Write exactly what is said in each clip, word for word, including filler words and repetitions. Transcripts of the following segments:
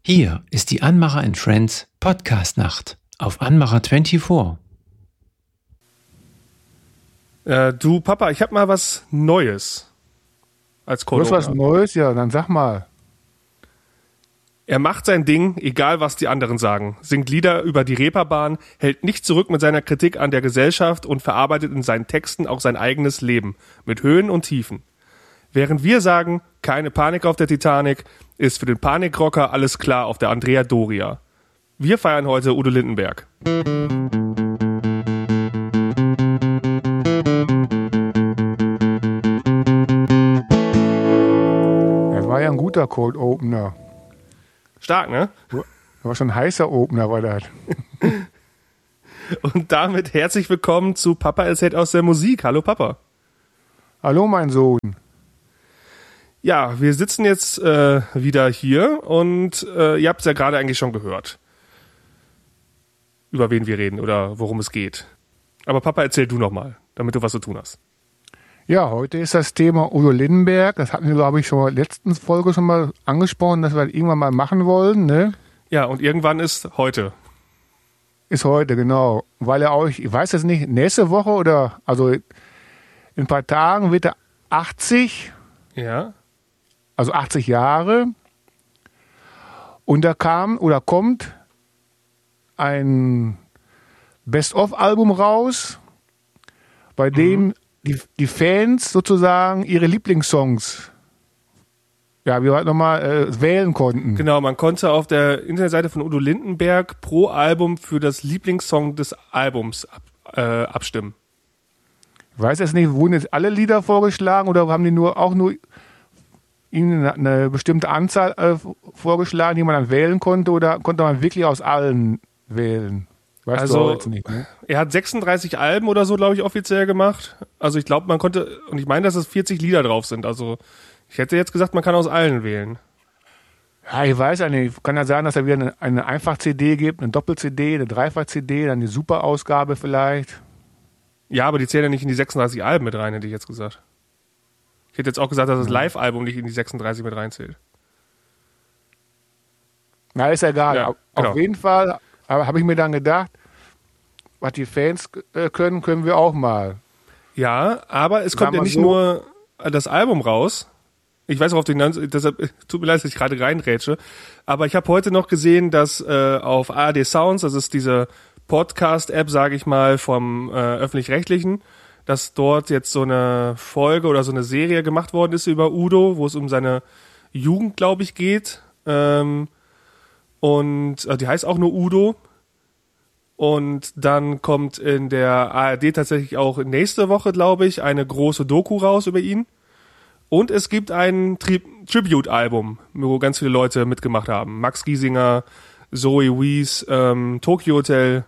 Hier ist die Anmacher and Friends Podcast-Nacht auf Anmacher vierundzwanzig. Äh, du, Papa, ich hab mal was Neues als Du hast was Cold-Opener. Neues? Ja, dann sag mal. Er macht sein Ding, egal was die anderen sagen, singt Lieder über die Reeperbahn, hält nicht zurück mit seiner Kritik an der Gesellschaft und verarbeitet in seinen Texten auch sein eigenes Leben, mit Höhen und Tiefen. Während wir sagen, keine Panik auf der Titanic, ist für den Panikrocker alles klar auf der Andrea Doria. Wir feiern heute Udo Lindenberg. Das war ja ein guter Cold Opener. Stark, ne? Das war schon ein heißer Opener, war das. Und damit herzlich willkommen zu Papa erzählt aus der Musik. Hallo Papa. Hallo, mein Sohn. Ja, wir sitzen jetzt äh, wieder hier und äh, ihr habt es ja gerade eigentlich schon gehört, über wen wir reden oder worum es geht. Aber Papa, erzähl du nochmal, damit du was zu tun hast. Ja, heute ist das Thema Udo Lindenberg. Das hatten wir, glaube ich, schon mal in der letzten Folge schon mal angesprochen, dass wir das irgendwann mal machen wollen, ne? Ja, und irgendwann ist heute. Ist heute, genau. Weil er auch, ich weiß jetzt nicht, nächste Woche oder, also in ein paar Tagen wird er achtzig, Ja. also achtzig Jahre. Und da kam oder kommt ein Best-of-Album raus, bei dem die, die Fans sozusagen ihre Lieblingssongs, ja, wie wir halt nochmal äh, wählen konnten. Genau, man konnte auf der Internetseite von Udo Lindenberg pro Album für das Lieblingssong des Albums ab, äh, abstimmen. Ich weiß jetzt nicht, wurden jetzt alle Lieder vorgeschlagen oder haben die nur auch nur ihnen eine, eine bestimmte Anzahl äh, vorgeschlagen, die man dann wählen konnte, oder konnte man wirklich aus allen wählen? Weißt Also, du auch jetzt nicht, ne? Er hat sechsunddreißig Alben oder so, glaube ich, offiziell gemacht. Also ich glaube, man konnte, und ich meine, dass es vierzig Lieder drauf sind. Also ich hätte jetzt gesagt, man kann aus allen wählen. Ja, ich weiß ja nicht. Kann ja sein, dass er wieder eine, eine Einfach-C D gibt, eine Doppel-C D, eine Dreifach-C D, dann die Super-Ausgabe vielleicht. Ja, aber die zählen ja nicht in die sechsunddreißig Alben mit rein, hätte ich jetzt gesagt. Ich hätte jetzt auch gesagt, dass das Live-Album nicht in die sechsunddreißig mit reinzählt. Na, ist ja egal. Ja, auf, genau. auf jeden Fall habe ich mir dann gedacht, was die Fans äh, können, können wir auch mal. Ja, aber es Sag kommt ja mal nicht so. nur das Album raus. Ich weiß auch auf den Namen, deshalb tut mir leid, dass ich gerade reinrätsche. Aber ich habe heute noch gesehen, dass äh, auf A R D Sounds, das ist diese Podcast-App, sage ich mal, vom äh, Öffentlich-Rechtlichen, dass dort jetzt so eine Folge oder so eine Serie gemacht worden ist über Udo, wo es um seine Jugend, glaube ich, geht. Ähm, und äh, die heißt auch nur Udo. Und dann kommt in der A R D tatsächlich auch nächste Woche, glaube ich, eine große Doku raus über ihn. Und es gibt ein Tri- Tribute-Album, wo ganz viele Leute mitgemacht haben. Max Giesinger, Zoe Wies, ähm, Tokyo Hotel.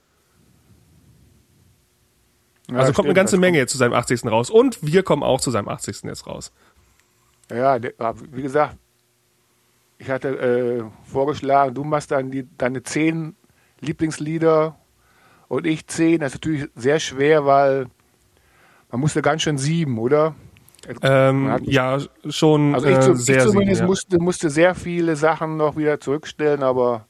Ja, Also kommt eine stimmt, ganze das Menge jetzt zu seinem achtzigsten raus. Und wir kommen auch zu seinem achtzigsten jetzt raus. Ja, der, wie gesagt, ich hatte äh, vorgeschlagen, du machst dann die, deine zehn Lieblingslieder und ich zehn. Das ist natürlich sehr schwer, weil man musste ganz schön sieben, oder? Ähm, Man hat- ja, schon Also ich, äh, zu, sehr ich zumindest sieben, ja. musste, musste sehr viele Sachen noch wieder zurückstellen, aber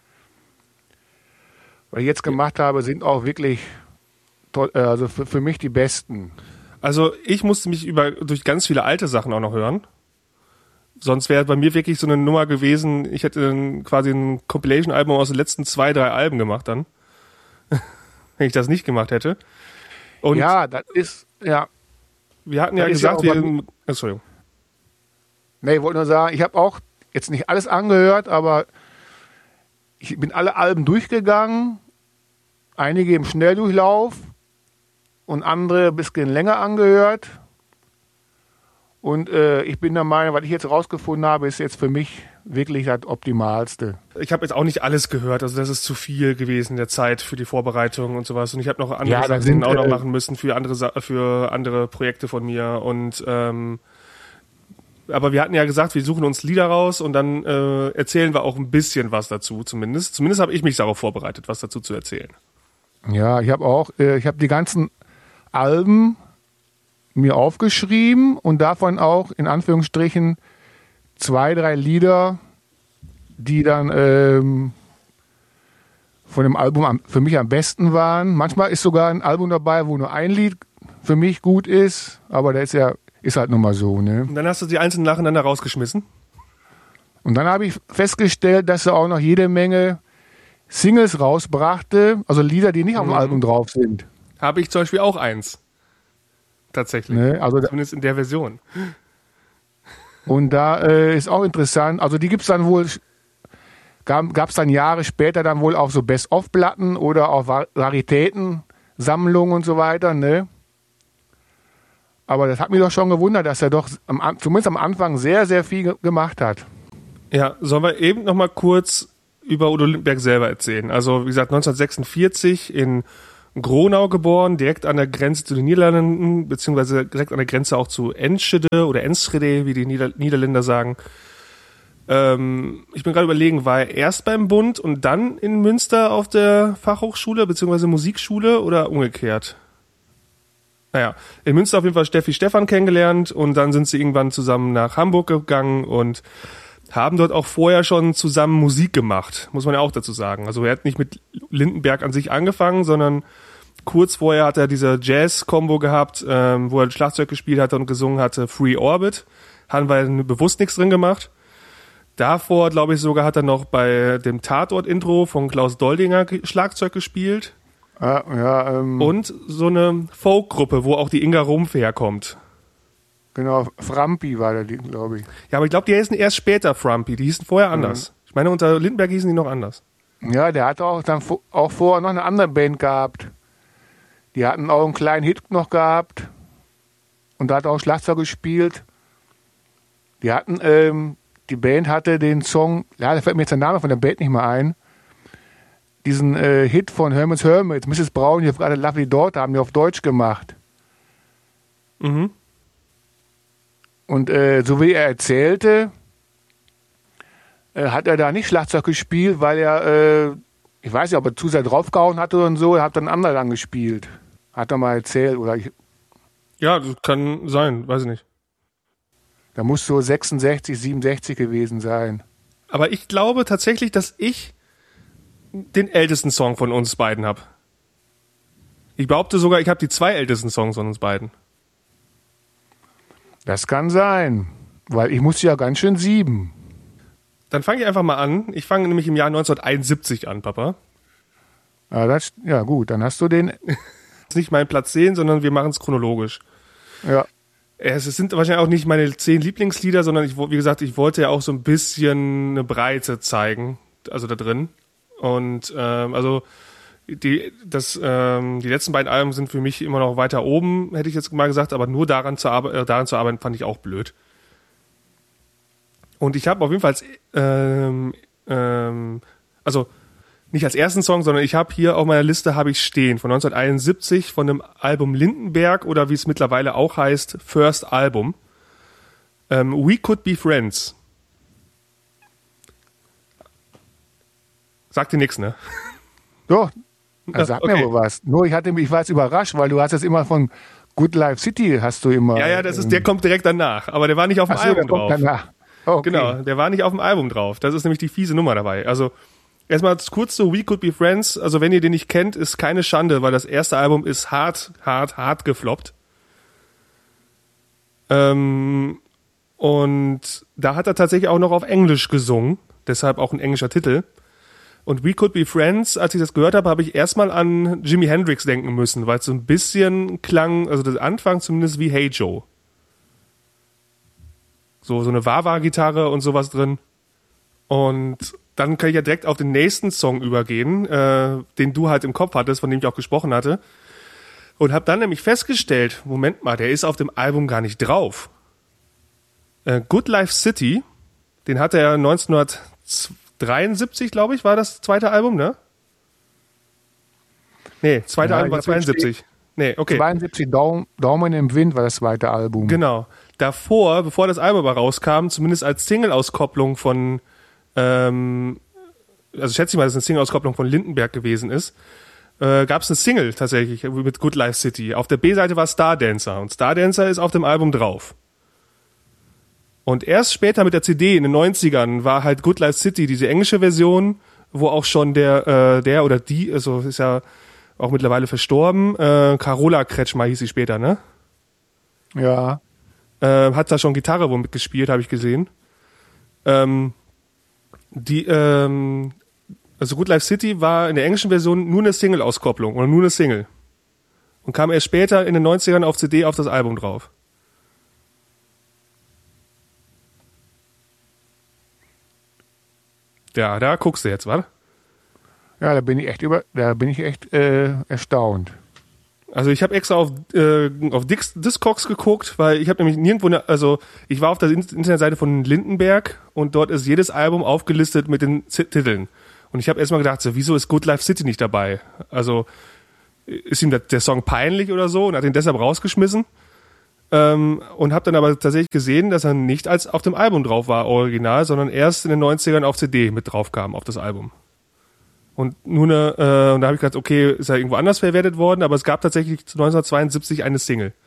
was ich jetzt gemacht habe, sind auch wirklich toll, äh, also für, für mich die besten. Also ich musste mich über durch ganz viele alte Sachen auch noch hören. Sonst wäre bei mir wirklich so eine Nummer gewesen, ich hätte dann quasi ein Compilation-Album aus den letzten zwei, drei Alben gemacht dann. Wenn ich das nicht gemacht hätte. Und Ja, das ist, ja. wir hatten ja das ist ja gesagt, auch bei wir... Entschuldigung. Nee, ich wollte nur sagen, ich habe auch jetzt nicht alles angehört, aber ich bin alle Alben durchgegangen, einige im Schnelldurchlauf und andere ein bisschen länger angehört. Und äh, ich bin der Meinung, was ich jetzt rausgefunden habe, ist jetzt für mich wirklich das Optimalste. Ich habe jetzt auch nicht alles gehört, also das ist zu viel gewesen der Zeit für die Vorbereitung und sowas. Und ich habe noch andere Ja, da Sachen sind, auch noch äh, machen müssen für andere Sa- für andere Projekte von mir. Und ähm, aber wir hatten ja gesagt, wir suchen uns Lieder raus und dann äh, erzählen wir auch ein bisschen was dazu, zumindest. Zumindest habe ich mich darauf vorbereitet, was dazu zu erzählen. Ja, ich habe auch, äh, ich habe die ganzen Alben mir aufgeschrieben und davon auch in Anführungsstrichen zwei, drei Lieder die dann ähm, von dem Album am, für mich am besten waren. Manchmal ist sogar ein Album dabei, wo nur ein Lied für mich gut ist, aber der ist ja ist halt nun mal so. Ne? Und dann hast du die einzelnen nacheinander rausgeschmissen? Und dann habe ich festgestellt, dass er auch noch jede Menge Singles rausbrachte, also Lieder, die nicht auf dem Mhm. Album drauf sind. Habe ich zum Beispiel auch eins. Tatsächlich. Ne? Also, Zumindest in der Version. und da äh, ist auch interessant, also die gibt es dann wohl, gab es dann Jahre später dann wohl auf so Best-of-Platten oder auf Var- Raritäten-Sammlungen und so weiter, ne? Aber das hat mich doch schon gewundert, dass er doch am, An- zumindest am Anfang sehr, sehr viel ge- gemacht hat. Ja, sollen wir eben noch mal kurz über Udo Lindenberg selber erzählen. Also wie gesagt, neunzehnhundertsechsundvierzig in Gronau geboren, direkt an der Grenze zu den Niederlanden, beziehungsweise direkt an der Grenze auch zu Enschede oder Enschede, wie die Nieder- Niederländer sagen. Ähm, ich bin gerade überlegen, war er erst beim Bund und dann in Münster auf der Fachhochschule, beziehungsweise Musikschule oder umgekehrt? Naja, in Münster auf jeden Fall Steffi Stephan kennengelernt und dann sind sie irgendwann zusammen nach Hamburg gegangen und haben dort auch vorher schon zusammen Musik gemacht, muss man ja auch dazu sagen. Also er hat nicht mit Lindenberg an sich angefangen, sondern kurz vorher hat er diese Jazz-Kombo gehabt, ähm, wo er Schlagzeug gespielt hatte und gesungen hatte, Free Orbit. Haben wir bewusst nichts drin gemacht. Davor, glaube ich, sogar hat er noch bei dem Tatort-Intro von Klaus Doldinger Schlagzeug gespielt. Ja, ja, ähm, Und so eine Folk-Gruppe, wo auch die Inga Rumpf herkommt. genau, Frampi war der, glaube ich. Ja, aber ich glaube, die hießen erst später Frumpy. Die hießen vorher anders. Mhm. Ich meine, unter Lindenberg hießen die noch anders. Ja, der hatte auch dann vo- auch vorher noch eine andere Band gehabt. Die hatten auch einen kleinen Hit noch gehabt. Und da hat er auch Schlagzeug gespielt. Die hatten, ähm, die Band hatte den Song, ja, da fällt mir jetzt der Name von der Band nicht mehr ein. Diesen äh, Hit von Herman's Hermits, Misses Brown, you've got a lovely daughter, haben die auf Deutsch gemacht. Mhm. Und äh, so wie er erzählte, äh, hat er da nicht Schlagzeug gespielt, weil er, äh, ich weiß nicht, ob er zu sehr draufgehauen hatte und so, er hat dann einen anderen gespielt. Hat er mal erzählt. Oder ich, Ja, das kann sein, weiß ich nicht. da muss so sechsundsechzig, siebenundsechzig gewesen sein. Aber ich glaube tatsächlich, dass ich den ältesten Song von uns beiden habe. Ich behaupte sogar, ich habe die zwei ältesten Songs von uns beiden. Das kann sein, weil ich musste ja ganz schön sieben. Dann fange ich einfach mal an. Ich fange nämlich im Jahr neunzehnhunderteinundsiebzig an, Papa. Ja, das, ja gut, dann hast du den, Das ist nicht mein Platz zehn, sondern wir machen es chronologisch. ja, Es sind wahrscheinlich auch nicht meine zehn Lieblingslieder, sondern ich, wie gesagt, ich wollte ja auch so ein bisschen eine Breite zeigen, also da drin. Und ähm, also die, das, ähm, die letzten beiden Alben sind für mich immer noch weiter oben, hätte ich jetzt mal gesagt, aber nur daran zu, arbe- äh, daran zu arbeiten, fand ich auch blöd. Und ich habe auf jeden Fall, als, ähm, ähm, also nicht als ersten Song, sondern ich habe hier auf meiner Liste habe ich stehen von neunzehnhunderteinundsiebzig von dem Album Lindenberg oder wie es mittlerweile auch heißt, First Album. Ähm, We Could Be Friends. Sagt dir nichts, ne? doch, da sag Okay. mir wohl was. Nur ich hatte mich, ich war jetzt überrascht, weil du hast jetzt immer von Good Life City hast du immer. Ja, ja, das ist, der kommt direkt danach, aber der war nicht auf dem Ach so, der Album kommt drauf. danach. Okay. Genau, der war nicht auf dem Album drauf. Das ist nämlich die fiese Nummer dabei. Also erstmal kurz zu We Could Be Friends. Also wenn ihr den nicht kennt, ist keine Schande, weil das erste Album ist hart, hart, hart gefloppt. Ähm, und da hat er tatsächlich auch noch auf Englisch gesungen. Deshalb auch ein englischer Titel. Und We Could Be Friends, als ich das gehört habe, habe ich erstmal an Jimi Hendrix denken müssen, weil es so ein bisschen klang, also der Anfang zumindest wie Hey Joe. So, so eine Wah-Wah-Gitarre und sowas drin. Und dann kann ich ja direkt auf den nächsten Song übergehen, äh, den du halt im Kopf hattest, von dem ich auch gesprochen hatte. Und habe dann nämlich festgestellt, Moment mal, der ist auf dem Album gar nicht drauf. Äh, Good Life City, den hat er neunzehnhundertdreiundsiebzig, glaube ich, war das zweite Album, ne? Nee, zweite Ja, Album war ich hab hier zweiundsiebzig. Nee, okay. zweiundsiebzig Daum, Daumen im Wind war das zweite Album. Genau. Davor, bevor das Album aber rauskam, zumindest als Single-Auskopplung von, ähm, also schätze ich mal, dass es eine Single-Auskopplung von Lindenberg gewesen ist, äh, gab es eine Single tatsächlich mit Good Life City. Auf der B-Seite war Stardancer und Stardancer ist auf dem Album drauf. Und erst später mit der C D in den neunzigern war halt Good Life City, diese englische Version, wo auch schon der, äh, der oder die, also ist ja auch mittlerweile verstorben, äh, Carola Kretschmer hieß sie später, ne? Ja. Äh, hat da schon Gitarre wohl mitgespielt, habe ich gesehen. Ähm, die, ähm, also Good Life City war in der englischen Version nur eine Single-Auskopplung oder nur eine Single. Und kam erst später in den neunzigern auf C D auf das Album drauf. Ja, da guckst du jetzt, was? Ja, da bin ich echt über, da bin ich echt äh, erstaunt. Also ich habe extra auf, äh, auf Dix, Discogs geguckt, weil ich habe nämlich nirgendwo, ne, also ich war auf der Internetseite von Lindenberg und dort ist jedes Album aufgelistet mit den Z- Titeln. Und ich habe erstmal gedacht, so, wieso ist Good Life City nicht dabei? Also ist ihm der, der Song peinlich oder so und hat ihn deshalb rausgeschmissen. Ähm, und habe dann aber tatsächlich gesehen, dass er nicht als auf dem Album drauf war, original, sondern erst in den neunzigern auf C D mit drauf kam, auf das Album. Und nur eine, äh, und da habe ich gedacht, okay, ist er irgendwo anders verwertet worden, aber es gab tatsächlich neunzehnhundertzweiundsiebzig eine Single.